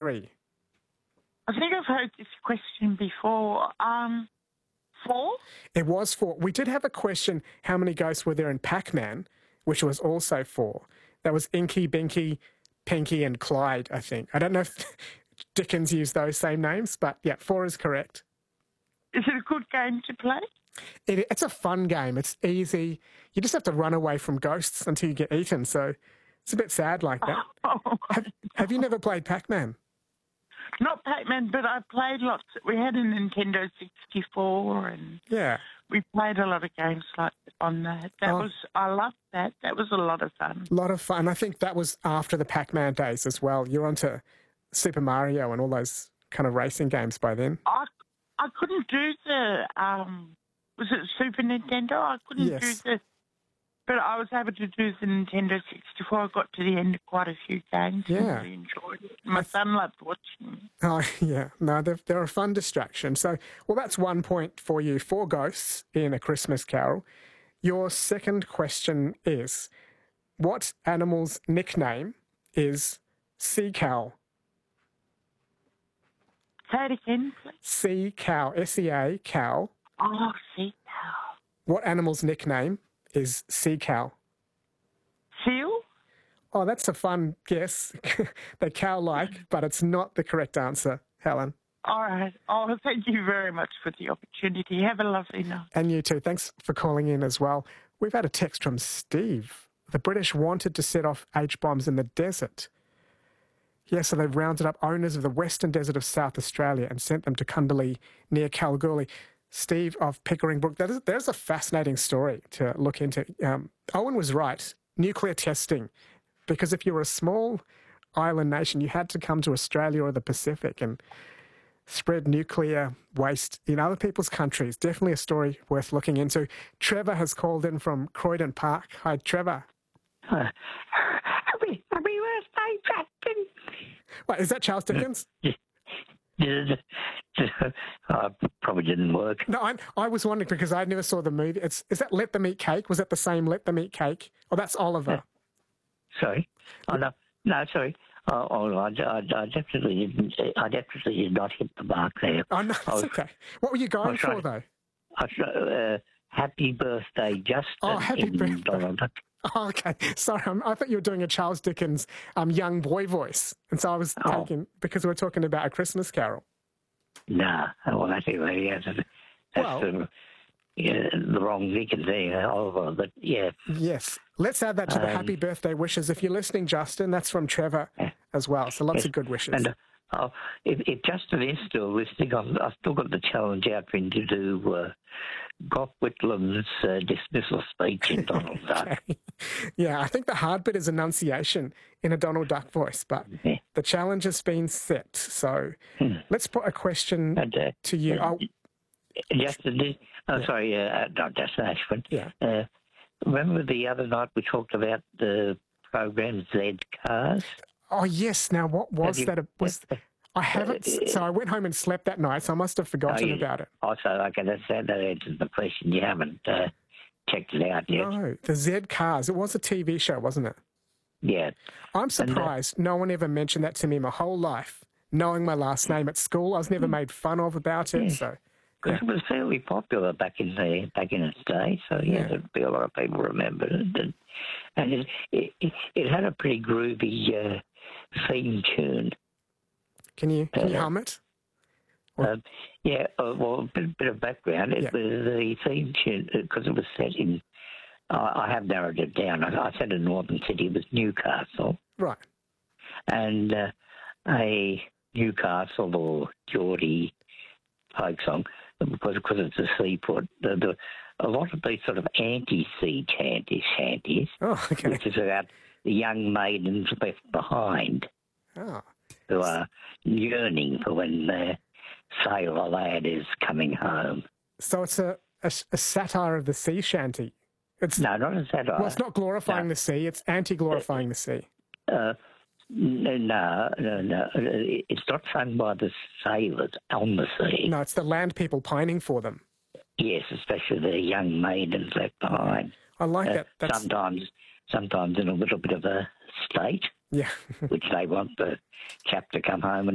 three? I think I've heard this question before. 4? It was 4. We did have a question, how many ghosts were there in Pac-Man, which was also 4. That was Inky, Binky, Pinky and Clyde, I think. I don't know if Dickens used those same names, but yeah, 4 is correct. Is it a good game to play? It's a fun game. It's easy. You just have to run away from ghosts until you get eaten, so it's a bit sad like that. Have you never played Pac-Man? Not Pac-Man, but I played lots. We had a Nintendo 64 and we played a lot of games like on that. I loved that. That was a lot of fun. A lot of fun. I think that was after the Pac-Man days as well. You're onto Super Mario and all those kind of racing games by then. I couldn't do the, was it Super Nintendo? I couldn't do the, but I was able to do the Nintendo 64. I got to the end of quite a few games and really enjoyed it. My son loved watching. Oh, yeah. No, they're a fun distraction. So, well, that's 1 point for you, 4 ghosts in A Christmas Carol. Your second question is, what animal's nickname is Sea Cow? Say it again, please. Sea Cow, S-E-A, cow. Oh, sea cow. What animal's nickname is Sea Cow? Seal? Oh, that's a fun guess. They're cow-like, but it's not the correct answer, Helen. All right. Oh, thank you very much for the opportunity. Have a lovely night. And you too. Thanks for calling in as well. We've had a text from Steve. The British wanted to set off H-bombs in the desert. Yeah, so they've rounded up owners of the western desert of South Australia and sent them to Kundallee near Kalgoorlie. Steve of Pickering Brook, there's a fascinating story to look into. Owen was right, nuclear testing, because if you were a small island nation, you had to come to Australia or the Pacific and spread nuclear waste in other people's countries. Definitely a story worth looking into. Trevor has called in from Croydon Park. Hi, Trevor. Happy birthday, Captain. Wait, is that Charles Dickens? Probably didn't work. No, I was wondering because I never saw the movie. Is that Let Them Eat Cake? Was that the same Let Them Eat Cake? Oh, that's Oliver. Sorry? Oh, no, sorry. I definitely didn't. I definitely did not hit the mark there. Oh, no, that's okay. What were you going for, though? Happy birthday, Justin. Oh, happy birthday. Donald Duck. Oh, okay. Sorry, I thought you were doing a Charles Dickens young boy voice. And so I was taking, because we were talking about A Christmas Carol. Nah, well, I think that's the wrong Dickens there, Oliver, but yeah. Yes. Let's add that to the happy birthday wishes. If you're listening, Justin, that's from Trevor as well. So lots of good wishes. And if Justin is still listening, I've still got the challenge out for him to do Gough Whitlam's dismissal speech in Donald Duck. Yeah, I think the hard bit is enunciation in a Donald Duck voice, but the challenge has been set. So let's put a question to you. Justin, sorry, not Justin Ashford. Yeah. Remember the other night we talked about the program Z Cars? Oh, yes. Now, what was that? I haven't. So I went home and slept that night, so I must have forgotten about it. Oh, so okay, that answers the question. You haven't checked it out yet. No, the Z Cars. It was a TV show, wasn't it? Yeah. I'm surprised no one ever mentioned that to me my whole life. Knowing my last name at school, I was never made fun of about it. So. Because it was fairly popular back in its day, so there'd be a lot of people remembered it, and it had a pretty groovy theme tune. Can you hum it? Well, a bit of background. It was the theme tune because it was set in. I have narrowed it down. I said a northern city. It was Newcastle, right? And a Newcastle or Geordie folk song. Because it's a seaport, a lot of these sort of anti-sea shanties, which is about the young maidens left behind who are yearning for when their sailor lad is coming home. So it's a satire of the sea shanty. No, not a satire. Well, it's not glorifying the sea, it's anti-glorifying the sea. No. It's not sung by the sailors on the sea. No, it's the land people pining for them. Yes, especially the young maidens left behind. I like that. That's... Sometimes in a little bit of a state. Yeah. Which they want the chap to come home and